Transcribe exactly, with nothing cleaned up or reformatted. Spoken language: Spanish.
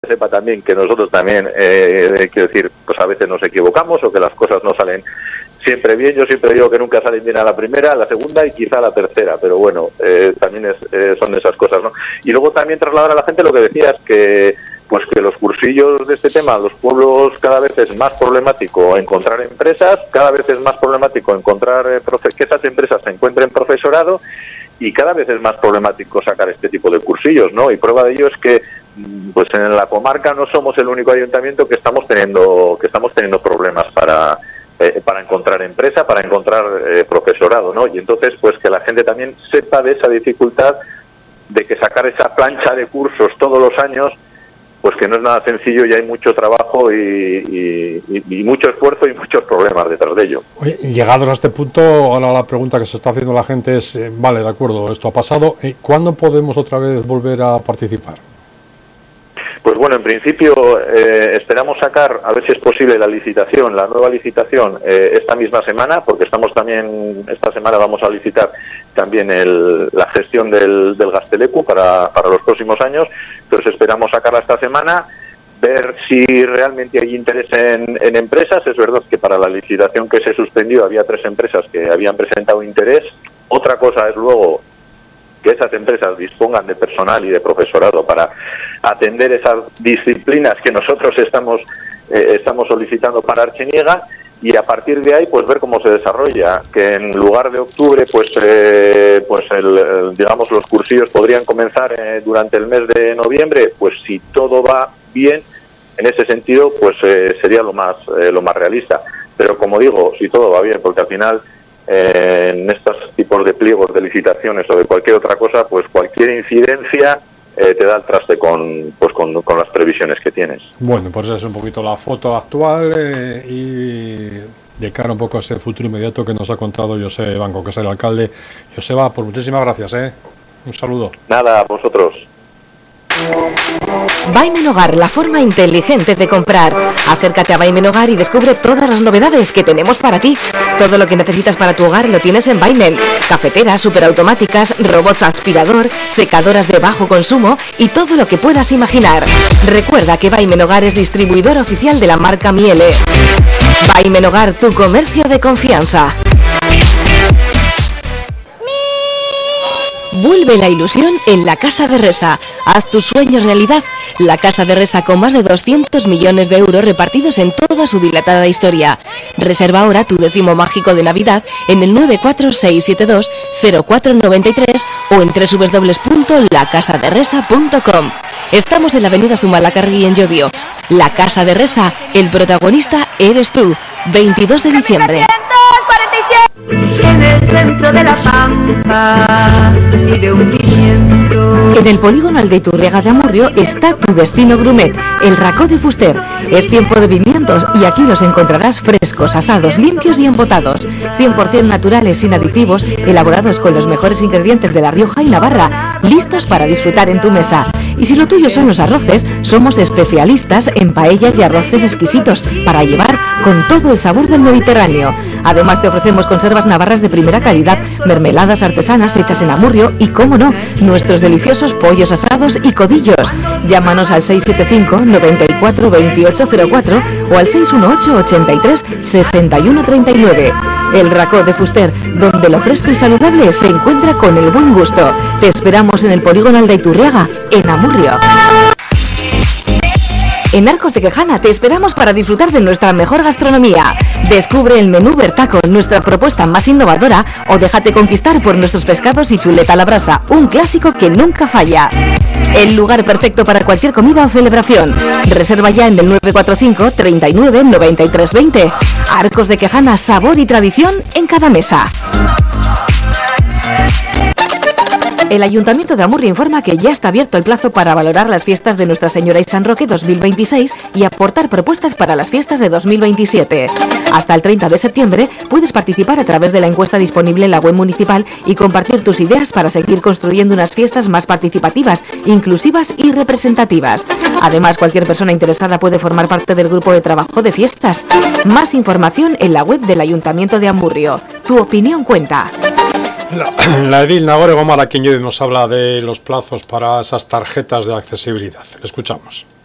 sepa también que nosotros también, eh, quiero decir, pues a veces nos equivocamos o que las cosas no salen siempre bien. Yo siempre digo que nunca salen bien a la primera, a la segunda y quizá a la tercera, pero bueno, eh, también es, eh, son esas cosas, ¿no? Y luego también trasladar a la gente lo que decías, que pues que los cursillos de este tema, los pueblos, cada vez es más problemático encontrar empresas, cada vez es más problemático encontrar eh, profe- que esas empresas se encuentren profesorado, y cada vez es más problemático sacar este tipo de cursillos, ¿no? Y prueba de ello es que pues en la comarca no somos el único ayuntamiento que estamos teniendo que estamos teniendo problemas para eh, para encontrar empresa, para encontrar eh, profesorado, ¿no? Y entonces pues que la gente también sepa de esa dificultad de que sacar esa plancha de cursos todos los años, pues que no es nada sencillo y hay mucho trabajo y, y, y, y mucho esfuerzo y muchos problemas detrás de ello. Oye, llegados a este punto, ahora la pregunta que se está haciendo la gente es, eh, vale, de acuerdo, esto ha pasado, eh, ¿cuándo podemos otra vez volver a participar? Pues bueno, en principio eh, esperamos sacar, a ver si es posible, la licitación, la nueva licitación eh, esta misma semana, porque estamos también, esta semana vamos a licitar también el, la gestión del, del Gazteleku para, para los próximos años. Entonces esperamos sacarla esta semana, ver si realmente hay interés en, en empresas. Es verdad que para la licitación que se suspendió había tres empresas que habían presentado interés. Otra cosa es luego que esas empresas dispongan de personal y de profesorado para atender esas disciplinas que nosotros estamos eh, estamos solicitando para Archeniega, y a partir de ahí pues ver cómo se desarrolla, que en lugar de octubre pues eh, pues el, el, digamos los cursillos podrían comenzar eh, durante el mes de noviembre. Pues si todo va bien en ese sentido pues eh, sería lo más eh, lo más realista, pero como digo, si todo va bien, porque al final Eh, en estos tipos de pliegos de licitaciones o de cualquier otra cosa, pues cualquier incidencia eh, te da el traste con, pues con, con las previsiones que tienes. Bueno, pues esa es un poquito la foto actual eh, y de cara un poco a ese futuro inmediato que nos ha contado José Banco, que es el alcalde. Joseba, pues muchísimas gracias, ¿eh? Un saludo. Nada, a vosotros. Vaimen Hogar, la forma inteligente de comprar. Acércate a Vaimen Hogar y descubre todas las novedades que tenemos para ti. Todo lo que necesitas para tu hogar lo tienes en Vaimen. Cafeteras, superautomáticas, robots aspirador, secadoras de bajo consumo y todo lo que puedas imaginar. Recuerda que Vaimen Hogar es distribuidor oficial de la marca Miele. Vaimen Hogar, tu comercio de confianza. Vuelve la ilusión en la Casa de Resa. Haz tus sueños realidad. La Casa de Resa, con más de doscientos millones de euros repartidos en toda su dilatada historia. Reserva ahora tu décimo mágico de Navidad en el nueve cuatro seis siete dos cero cuatro nueve tres o en doble u doble u doble u punto la casa de resa punto com. Estamos en la avenida Zumalacárregui en Llodio. La Casa de Resa, el protagonista eres tú. veintidós de diciembre. En el centro de la pampa y de un pimiento. En el polígono Aldeiturriaga de Amurrio está tu destino gourmet, el Racó de Fuster. Es tiempo de pimientos y aquí los encontrarás frescos, asados, limpios y embotados. cien por ciento naturales, sin aditivos, elaborados con los mejores ingredientes de La Rioja y Navarra, listos para disfrutar en tu mesa. Y si lo tuyo son los arroces, somos especialistas en paellas y arroces exquisitos para llevar con todo el sabor del Mediterráneo. Además te ofrecemos conservas navarras de primera calidad, mermeladas artesanas hechas en Amurrio y, cómo no, nuestros deliciosos pollos asados y codillos. Llámanos al seis siete cinco noventa y cuatro veintiocho cero cuatro o al seis uno ocho ochenta y tres sesenta y uno treinta y nueve. El Racó de Fuster, donde lo fresco y saludable se encuentra con el buen gusto. Te esperamos en el polígono Aldeiturriaga, en Amurrio. En Arcos de Quejana te esperamos para disfrutar de nuestra mejor gastronomía. Descubre el menú Bertaco, nuestra propuesta más innovadora, o déjate conquistar por nuestros pescados y chuleta a la brasa, un clásico que nunca falla. El lugar perfecto para cualquier comida o celebración. Reserva ya en el nueve cuatro cinco treinta y nueve noventa y tres veinte. Arcos de Quejana, sabor y tradición en cada mesa. El Ayuntamiento de Amurrio informa que ya está abierto el plazo para valorar las fiestas de Nuestra Señora y San Roque dos mil veintiséis y aportar propuestas para las fiestas de dos mil veintisiete. Hasta el treinta de septiembre puedes participar a través de la encuesta disponible en la web municipal y compartir tus ideas para seguir construyendo unas fiestas más participativas, inclusivas y representativas. Además, cualquier persona interesada puede formar parte del grupo de trabajo de fiestas. Más información en la web del Ayuntamiento de Amurrio. Tu opinión cuenta. La, la edil Nagore Gomara, quien nos habla de los plazos para esas tarjetas de accesibilidad. Escuchamos.